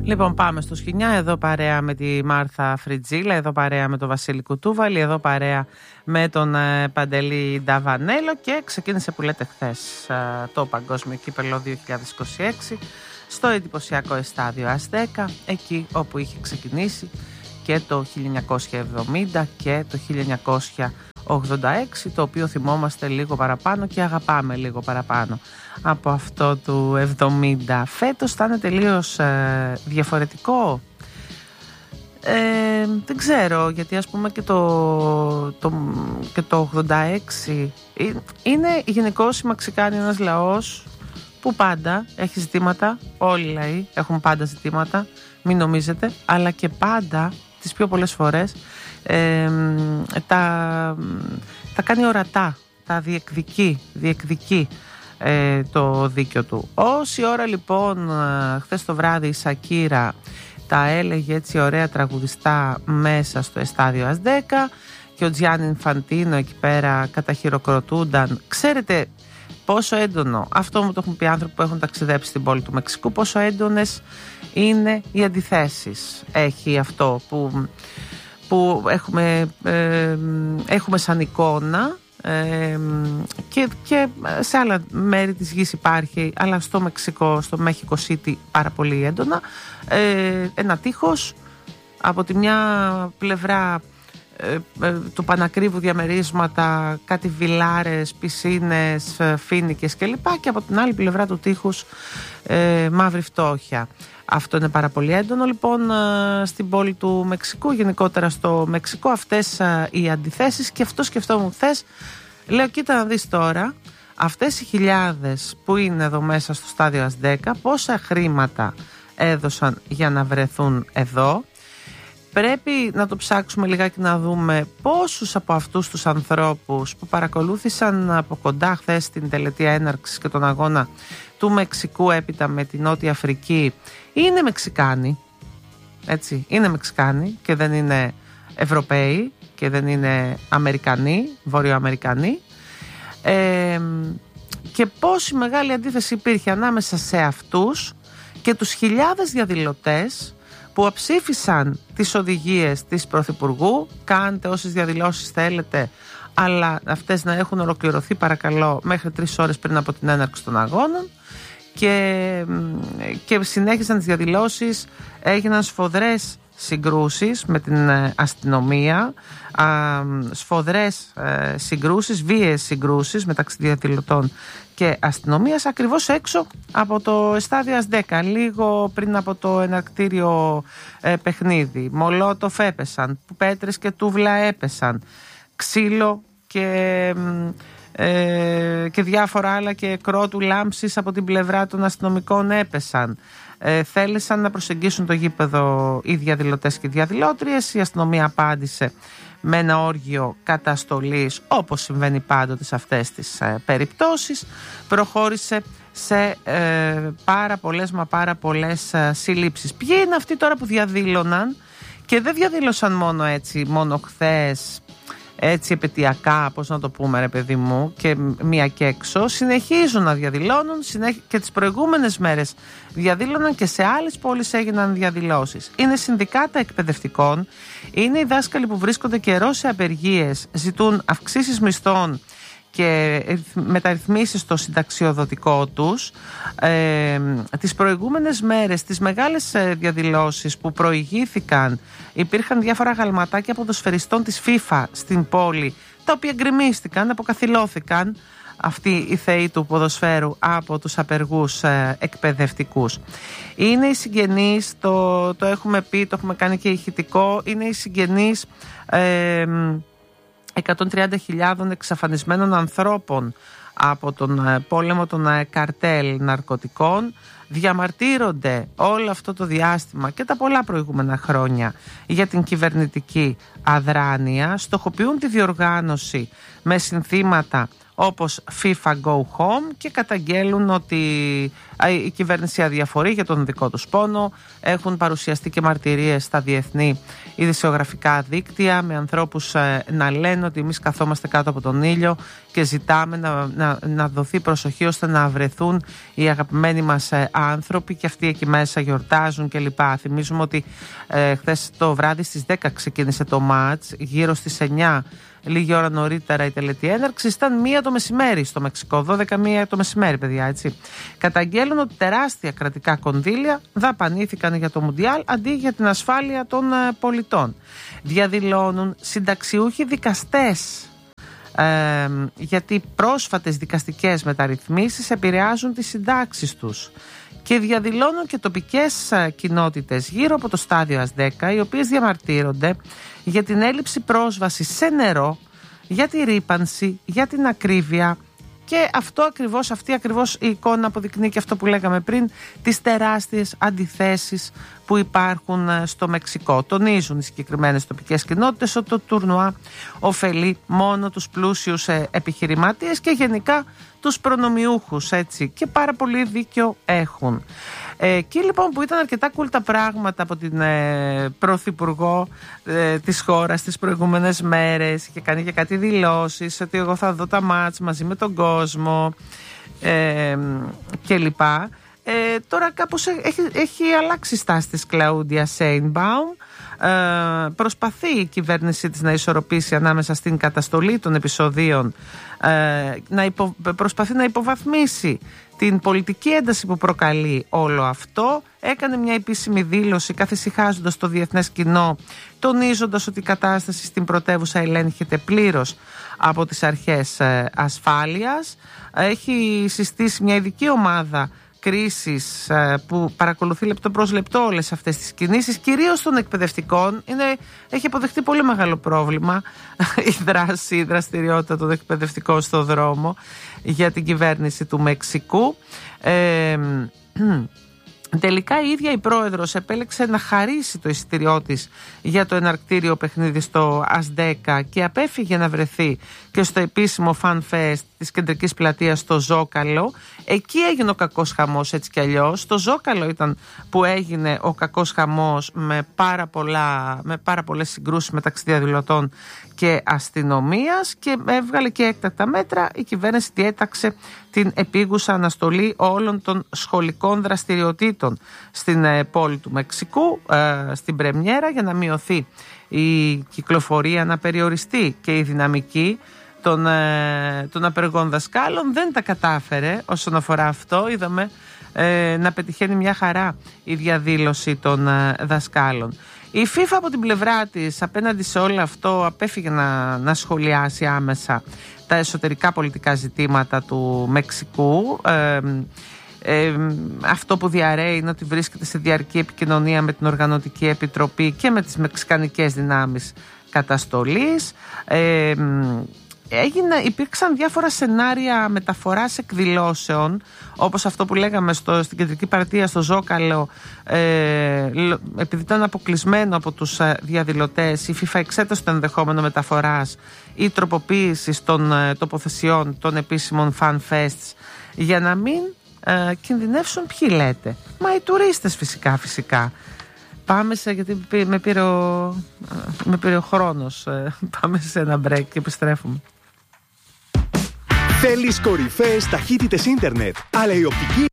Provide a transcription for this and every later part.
Λοιπόν, πάμε στο Σκοινιά, εδώ παρέα με τη Μάρθα Φριτζίλα, εδώ παρέα με τον Βασίλη Κουτούβαλη, εδώ παρέα με τον Παντελή Νταβανέλο, και ξεκίνησε που λέτε χθες το Παγκόσμιο Κύπελλο 2026 στο εντυπωσιακό εστάδιο ΑΣ10, εκεί όπου είχε ξεκινήσει και το 1970 και το 1986, το οποίο θυμόμαστε λίγο παραπάνω και αγαπάμε λίγο παραπάνω από αυτό του 70. Φέτος θα είναι τελείως διαφορετικό. Δεν ξέρω, γιατί ας πούμε και το 86 είναι γενικώς οι Μαξικάνοι ένας λαός που πάντα έχει ζητήματα. Όλοι οι λαοί έχουν πάντα ζητήματα, μην νομίζετε, αλλά και πάντα τις πιο πολλές φορές τα κάνει ορατά, τα διεκδικεί το δίκιο του. Όση ώρα λοιπόν χθες το βράδυ η Σακύρα τα έλεγε έτσι ωραία τραγουδιστά μέσα στο εστάδιο ΑΣ10 και ο Τζιάννι Ινφαντίνο εκεί πέρα καταχειροκροτούνταν, ξέρετε πόσο έντονο, αυτό μου το έχουν πει άνθρωποι που έχουν ταξιδέψει στην πόλη του Μεξικού, πόσο έντονες είναι οι αντιθέσεις έχει αυτό που έχουμε σαν εικόνα, και σε άλλα μέρη της γης υπάρχει, αλλά στο Μεξικό, στο Mexico City πάρα πολύ έντονα, ένα τείχος από τη μια πλευρά του πανακρίβου διαμερίσματα, κάτι βιλάρες, πισίνες, φοίνικες κλπ, και από την άλλη πλευρά του τείχους μαύρη φτώχεια. Αυτό είναι πάρα πολύ έντονο λοιπόν στην πόλη του Μεξικού, γενικότερα στο Μεξικό αυτές οι αντιθέσεις. Και αυτό σκεφτόμουν χθες, λέω κοίτα να δεις τώρα αυτές οι χιλιάδες που είναι εδώ μέσα στο στάδιο ΑΣ10, πόσα χρήματα έδωσαν για να βρεθούν εδώ. Πρέπει να το ψάξουμε λιγάκι να δούμε πόσους από αυτούς τους ανθρώπους που παρακολούθησαν από κοντά χθες την τελετή έναρξης και τον αγώνα του Μεξικού έπειτα με την Νότια Αφρική είναι Μεξικάνοι, έτσι, είναι Μεξικάνοι και δεν είναι Ευρωπαίοι και δεν είναι Αμερικανοί, Βορειοαμερικανοί, και πόση μεγάλη αντίθεση υπήρχε ανάμεσα σε αυτούς και τους χιλιάδες διαδηλωτές που αψήφισαν τις οδηγίες της Πρωθυπουργού. Κάντε όσες διαδηλώσεις θέλετε, αλλά αυτές να έχουν ολοκληρωθεί παρακαλώ μέχρι 3 ώρες πριν από την έναρξη των αγώνων, και συνέχισαν τις διαδηλώσεις, έγιναν σφοδρές συγκρούσεις με την αστυνομία, σφοδρές συγκρούσεις, βίαιες συγκρούσεις μεταξύ διαδηλωτών και αστυνομίας ακριβώς έξω από το εστάδιο ΑΣ10, λίγο πριν από το εναρκτήριο παιχνίδι. Μολότοφ έπεσαν, πέτρες και τούβλα έπεσαν, ξύλο και διάφορα άλλα και κρότου λάμψης από την πλευρά των αστυνομικών έπεσαν. Θέλησαν να προσεγγίσουν το γήπεδο οι διαδηλωτές και οι διαδηλώτριες. Η αστυνομία απάντησε με ένα όργιο καταστολής, όπως συμβαίνει πάντοτε σε αυτές τις περιπτώσεις. Προχώρησε σε πάρα πολλές συλλήψεις. Ποιοι είναι αυτοί τώρα που διαδήλωναν και δεν διαδήλωσαν μόνο έτσι, μόνο χθες, έτσι επαιτειακά, πώς να το πούμε ρε παιδί μου, και μία και έξω, συνεχίζουν να διαδηλώνουν και τις προηγούμενες μέρες διαδήλωναν και σε άλλες πόλεις έγιναν διαδηλώσεις. Είναι συνδικάτα εκπαιδευτικών, είναι οι δάσκαλοι που βρίσκονται καιρό σε απεργίες, ζητούν αυξήσεις μισθών και μεταρρυθμίσεις στο συνταξιοδοτικό τους. Τις προηγούμενες μέρες, τις μεγάλες διαδηλώσεις που προηγήθηκαν, υπήρχαν διάφορα γαλματάκια ποδοσφαιριστών της FIFA στην πόλη, τα οποία γκρεμίστηκαν, αποκαθιλώθηκαν αυτοί οι θεοί του ποδοσφαίρου από τους απεργούς εκπαιδευτικούς. Είναι οι συγγενείς, το έχουμε πει, το έχουμε κάνει και ηχητικό, είναι οι συγγενείς 130.000 εξαφανισμένων ανθρώπων από τον πόλεμο των καρτέλ ναρκωτικών. Διαμαρτύρονται όλο αυτό το διάστημα και τα πολλά προηγούμενα χρόνια για την κυβερνητική αδράνεια. Στοχοποιούν τη διοργάνωση με συνθήματα όπως FIFA Go Home και καταγγέλουν ότι η κυβέρνηση αδιαφορεί για τον δικό τους πόνο. Έχουν παρουσιαστεί και μαρτυρίες στα διεθνή ειδησιογραφικά δίκτυα με ανθρώπους να λένε ότι εμείς καθόμαστε κάτω από τον ήλιο και ζητάμε να δοθεί προσοχή ώστε να βρεθούν οι αγαπημένοι μας άνθρωποι και αυτοί εκεί μέσα γιορτάζουν κλπ. Θυμίζουμε ότι χθες το βράδυ στις 10 ξεκίνησε το μάτς, γύρω στις 9 λίγη ώρα νωρίτερα η τελετή έναρξης ήταν 1 το μεσημέρι στο Μεξικό, 12 1 το μεσημέρι, παιδιά, έτσι. Καταγγέλνουν ότι τεράστια κρατικά κονδύλια δαπανήθηκαν για το Μουντιάλ αντί για την ασφάλεια των πολιτών. Διαδηλώνουν συνταξιούχοι δικαστές, γιατί πρόσφατες δικαστικές μεταρρυθμίσεις επηρεάζουν τις συντάξεις τους. Και διαδηλώνουν και τοπικές κοινότητες γύρω από το στάδιο ΑΣ10, οι οποίες διαμαρτύρονται για την έλλειψη πρόσβασης σε νερό, για τη ρύπανση, για την ακρίβεια. Και αυτή ακριβώς η εικόνα αποδεικνύει και αυτό που λέγαμε πριν, τις τεράστιες αντιθέσεις που υπάρχουν στο Μεξικό. Τονίζουν οι συγκεκριμένες τοπικές κοινότητες ότι το τουρνουά ωφελεί μόνο τους πλούσιους επιχειρηματίες και γενικά τους προνομιούχους, έτσι, και πάρα πολύ δίκιο έχουν. Εκεί λοιπόν που ήταν αρκετά cool τα πράγματα από την πρωθυπουργό της χώρας τις προηγούμενες μέρες και κάνει και κάτι δηλώσεις ότι εγώ θα δω τα μάτς μαζί με τον κόσμο κλπ. Τώρα κάπως έχει αλλάξει στάση της Κλαούντια Σέινμπαουμ. Προσπαθεί η κυβέρνησή της να ισορροπήσει ανάμεσα στην καταστολή των επεισοδίων, προσπαθεί να υποβαθμίσει την πολιτική ένταση που προκαλεί όλο αυτό. Έκανε μια επίσημη δήλωση καθησυχάζοντας το διεθνές κοινό, τονίζοντας ότι η κατάσταση στην πρωτεύουσα ελέγχεται πλήρως από τις αρχές ασφάλειας. Έχει συστήσει μια ειδική ομάδα κρίσης που παρακολουθεί λεπτό προς λεπτό όλες αυτές τις κινήσεις, κυρίως των εκπαιδευτικών. Έχει αποδεχτεί πολύ μεγάλο πρόβλημα η δραστηριότητα των εκπαιδευτικών στο δρόμο για την κυβέρνηση του Μεξικού. Τελικά η ίδια η πρόεδρος επέλεξε να χαρίσει το εισιτήριό της για το εναρκτήριο παιχνίδι στο ΑΣ10 και απέφυγε να βρεθεί και στο επίσημο Fan Fest της κεντρικής πλατείας στο Ζόκαλο. Εκεί έγινε ο κακός χαμός, έτσι κι αλλιώς. Στο Ζόκαλο ήταν που έγινε ο κακός χαμός με πάρα πολλές συγκρούσεις μεταξύ διαδηλωτών και αστυνομίας, και έβγαλε και έκτακτα μέτρα. Η κυβέρνηση διέταξε την επίγουσα αναστολή όλων των σχολικών δραστηριοτήτων στην πόλη του Μεξικού, στην πρεμιέρα, για να μειωθεί η κυκλοφορία, να περιοριστεί και η δυναμική των απεργών δασκάλων. Δεν τα κατάφερε όσον αφορά αυτό. Είδαμε να πετυχαίνει μια χαρά η διαδήλωση των δασκάλων. Η FIFA από την πλευρά της απέναντι σε όλο αυτό απέφυγε να σχολιάσει άμεσα τα εσωτερικά πολιτικά ζητήματα του Μεξικού. Αυτό που διαρρέει είναι ότι βρίσκεται σε διαρκή επικοινωνία με την Οργανωτική Επιτροπή και με τις μεξικανικές δυνάμεις καταστολής. Υπήρξαν διάφορα σενάρια μεταφοράς εκδηλώσεων, όπως αυτό που λέγαμε στην κεντρική πλατεία στο Ζόκαλο, επειδή ήταν αποκλεισμένο από τους διαδηλωτές. Η FIFA εξέτασε το ενδεχόμενο μεταφοράς ή τροποποίησης των τοποθεσιών των επίσημων Fan Fests για να μην κινδυνεύσουν. Ποιοι λέτε? Μα οι τουρίστες φυσικά. Πάμε γιατί με πήρε ο χρόνος. Πάμε σε ένα break και επιστρέφουμε. Θέλεις κορυφαίες ταχύτητες ίντερνετ, αλλά η οπτική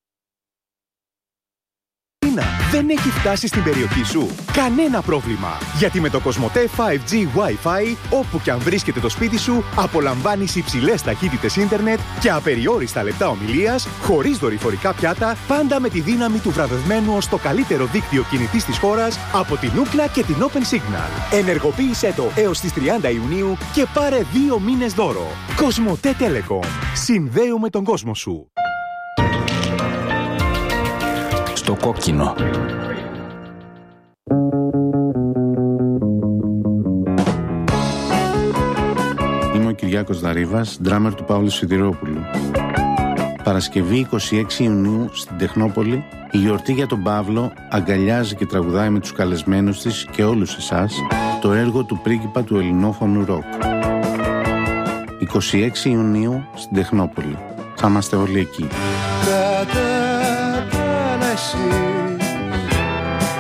δεν έχει φτάσει στην περιοχή σου? Κανένα πρόβλημα! Γιατί με το Κοσμοτέ 5G Wi-Fi, όπου και αν βρίσκεται το σπίτι σου, απολαμβάνεις υψηλές ταχύτητες ίντερνετ και απεριόριστα λεπτά ομιλίας, χωρίς δορυφορικά πιάτα, πάντα με τη δύναμη του βραβευμένου ως το καλύτερο δίκτυο κινητής της χώρας από την Ookla και την Open Signal. Ενεργοποίησέ το έως τις 30 Ιουνίου και πάρε 2 μήνες δώρο. Κοσμοτέ Telecom. Συνδέουμε τον κόσμο σου. Στο κόκκινο. Είμαι ο Κυριάκος Δαρίβας, ντράμερ του Παύλου Σιδηρόπουλου. Παρασκευή 26 Ιουνίου στην Τεχνόπολη, η γιορτή για τον Παύλο αγκαλιάζει και τραγουδάει με τους καλεσμένους της και όλους εσάς το έργο του πρίγκιπα του ελληνόφωνου ροκ. 26 Ιουνίου στην Τεχνόπολη. Θα είμαστε όλοι εκεί.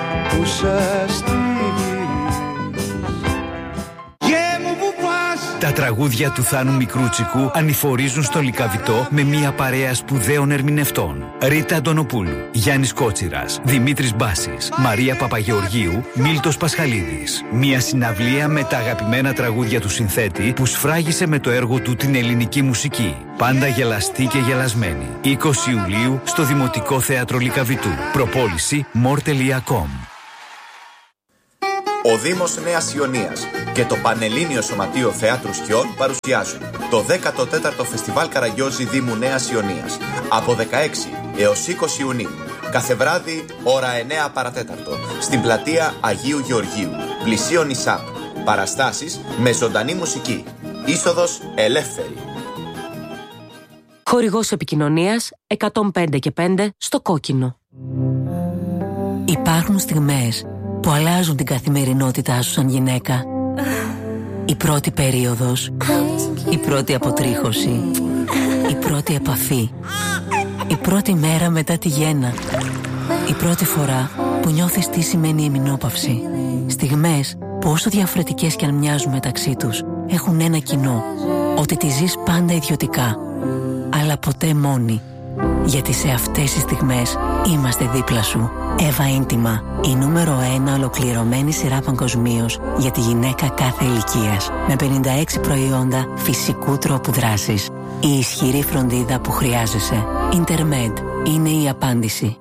Τα Τα τραγούδια του Θάνου Μικρούτσικου ανηφορίζουν στο Λυκαβητό με μια παρέα σπουδαίων ερμηνευτών. Ρίτα Αντωνοπούλου, Γιάννης Κότσιρας, Δημήτρης Μπάσης, Μαρία Παπαγεωργίου, Μίλτος Πασχαλίδης. Μια συναυλία με τα αγαπημένα τραγούδια του συνθέτη που σφράγισε με το έργο του την ελληνική μουσική. Πάντα γελαστή και γελασμένη. 20 Ιουλίου στο Δημοτικό Θέατρο Λυκαβητού. Προπόληση more.com. Ο Δήμος Νέας Ιωνίας και το Πανελλήνιο Σωματείο Θεάτρου Σκιών παρουσιάζουν το 14ο Φεστιβάλ Καραγιόζη Δήμου Νέας Ιωνίας από 16 έως 20 Ιουνίου. Κάθε βράδυ, ώρα 9 παρατέταρτο, στην πλατεία Αγίου Γεωργίου, πλησίον ΙΣΑΠ. Παραστάσεις με ζωντανή μουσική. Είσοδος ελεύθερη. Χορηγός επικοινωνίας 105 και 5 στο κόκκινο. Υπάρχουν στιγμές που αλλάζουν την καθημερινότητά σου σαν γυναίκα. Η πρώτη περίοδος, η πρώτη αποτρίχωση, η πρώτη επαφή, η πρώτη μέρα μετά τη γέννα, η πρώτη φορά που νιώθεις τι σημαίνει εμεινόπαυση. Στιγμές που όσο διαφορετικές κι αν μοιάζουν μεταξύ τους, έχουν ένα κοινό, ότι τη ζεις πάντα ιδιωτικά, αλλά ποτέ μόνη. Γιατί σε αυτές τις στιγμές είμαστε δίπλα σου. Εύα Ίντιμα, η νούμερο 1 ολοκληρωμένη σειρά παγκοσμίως για τη γυναίκα κάθε ηλικίας. Με 56 προϊόντα φυσικού τρόπου δράσης. Η ισχυρή φροντίδα που χρειάζεσαι. Intermed είναι η απάντηση.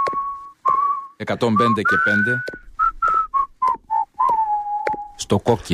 «105 και 5 στο κόκκινο».